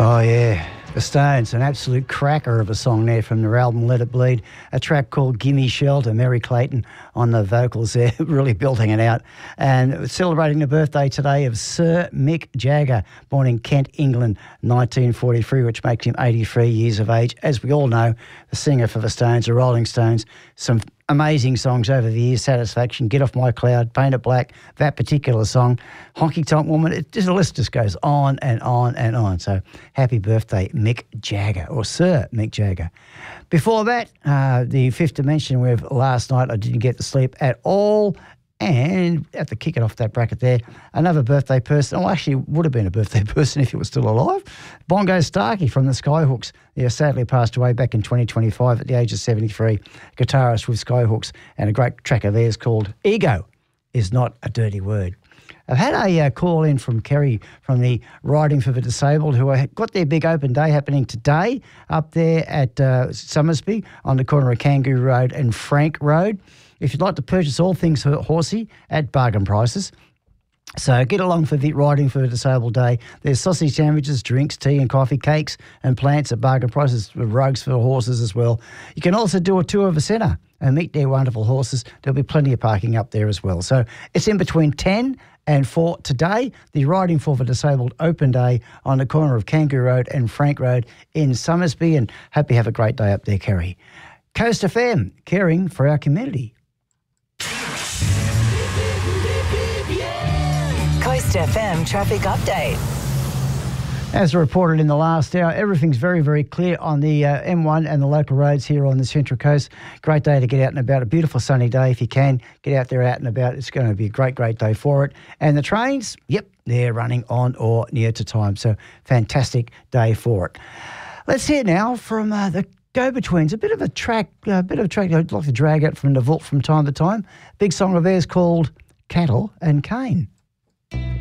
Oh, yeah. The Stones, an absolute cracker of a song there from their album Let It Bleed, a track called Gimme Shelter, Mary Clayton on the vocals there, really belting it out. And celebrating the birthday today of Sir Mick Jagger, born in Kent, England, 1943, which makes him 83 years of age. As we all know, the singer for the Stones, the Rolling Stones, some amazing songs over the years, Satisfaction, Get Off My Cloud, Paint It Black, that particular song, Honky Tonk Woman, the list just goes on and on and on. So happy birthday, Mick Jagger, or Sir Mick Jagger. Before that, the Fifth Dimension with Last Night I Didn't Get to Sleep at All. And at the kick it off that bracket there, another birthday person, or actually would have been a birthday person if he was still alive, Bongo Starkey from the Skyhooks. Yeah, sadly passed away back in 2025 at the age of 73, guitarist with Skyhooks, and a great track of theirs called Ego Is Not a Dirty Word. I've had a call in from Kerry from the Riding for the Disabled, who got their big open day happening today up there at Somersby on the corner of Kangaroo Road and Frank Road. If you'd like to purchase all things horsey at bargain prices, so get along for the Riding for the Disabled Day. There's sausage sandwiches, drinks, tea and coffee, cakes and plants at bargain prices, with rugs for the horses as well. You can also do a tour of the centre and meet their wonderful horses. There'll be plenty of parking up there as well. So it's in between 10 and 4 today, the Riding for the Disabled Open Day on the corner of Kangaroo Road and Frank Road in Somersby, and hope you have a great day up there, Kerry. Coast FM, caring for our community. Coast FM traffic update. As reported in the last hour, everything's very, very clear on the M1 and the local roads here on the Central Coast. Great day to get out and about. A beautiful sunny day. If you can, get out there out and about. It's going to be a great, great day for it. And the trains, yep, they're running on or near to time. So fantastic day for it. Let's hear now from the Go-Betweens. A bit of a track I'd like to drag out from the vault from time to time. Big song of theirs called Cattle and Cane.